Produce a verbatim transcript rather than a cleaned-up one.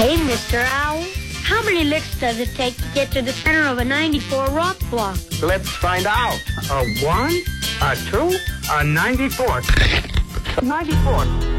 Hey, Mister Owl. How many licks does it take to get to the center of a ninety-four rock block? Let's find out. A one, a two, a ninety-four. ninety-four.